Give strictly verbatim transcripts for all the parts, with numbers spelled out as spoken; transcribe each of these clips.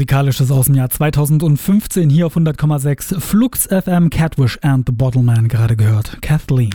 Musikalisches aus dem Jahr zweitausendfünfzehn hier auf hundert Komma sechs Flux F M. Catwish and the Bottleman gerade gehört. Kathleen.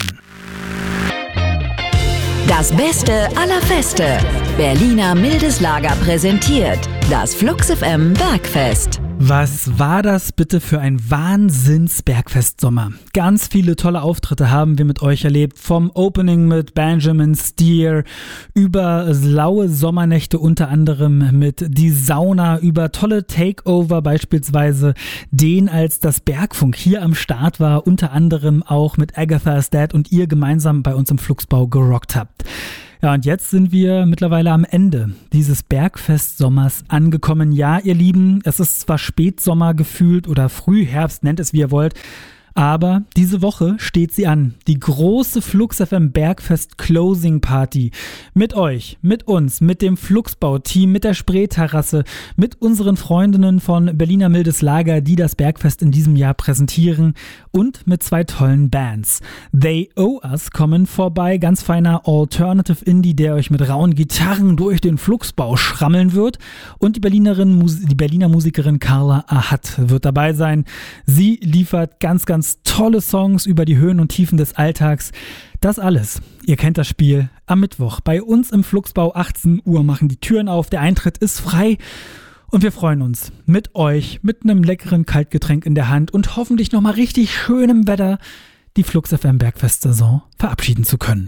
Das Beste aller Feste. Berliner Mildes Lager präsentiert das Flux F M Bergfest. Was war das bitte für ein Wahnsinns-Bergfest-Sommer? Ganz viele tolle Auftritte haben wir mit euch erlebt. Vom Opening mit Benjamin Steer über laue Sommernächte unter anderem mit Die Sauna, über tolle Takeover, beispielsweise den, als das Bergfunk hier am Start war, unter anderem auch mit Agatha is Dead und ihr gemeinsam bei uns im Fluxbau gerockt habt. Ja, und jetzt sind wir mittlerweile am Ende dieses Bergfest-Sommers angekommen. Ja, ihr Lieben, es ist zwar Spätsommer gefühlt oder Frühherbst, nennt es wie ihr wollt, aber diese Woche steht sie an. Die große Flux F M Bergfest Closing Party. Mit euch, mit uns, mit dem Fluxbau-Team, mit der Spreeterrasse, mit unseren Freundinnen von Berliner Mildes Lager, die das Bergfest in diesem Jahr präsentieren und mit zwei tollen Bands. They Owe Us kommen vorbei, ganz feiner Alternative Indie, der euch mit rauen Gitarren durch den Fluxbau schrammeln wird. Und die Berlinerin, die Berliner Musikerin Carla Ahat wird dabei sein. Sie liefert ganz, ganz tolle Songs über die Höhen und Tiefen des Alltags. Das alles, ihr kennt das Spiel, am Mittwoch. Bei uns im Fluxbau achtzehn Uhr machen die Türen auf, der Eintritt ist frei und wir freuen uns mit euch, mit einem leckeren Kaltgetränk in der Hand und hoffentlich nochmal richtig schönem Wetter die Flux F M Bergfest-Saison verabschieden zu können.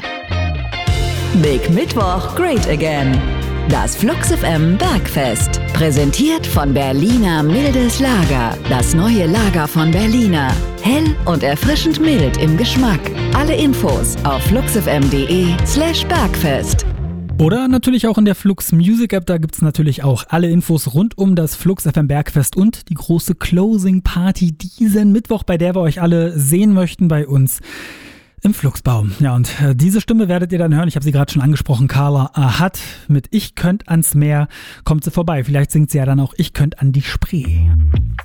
Big Mittwoch, great again. Das Flux F M Bergfest. Präsentiert von Berliner Mildes Lager. Das neue Lager von Berliner. Hell und erfrischend mild im Geschmack. Alle Infos auf fluxfm.de slash Bergfest. Oder natürlich auch in der Flux Music App, da gibt es natürlich auch alle Infos rund um das Flux F M Bergfest und die große Closing Party diesen Mittwoch, bei der wir euch alle sehen möchten bei uns im Fluxbau. Ja, und äh, diese Stimme werdet ihr dann hören. Ich habe sie gerade schon angesprochen. Carla Ahat mit Ich könnt ans Meer kommt sie vorbei. Vielleicht singt sie ja dann auch Ich könnt an die Spree.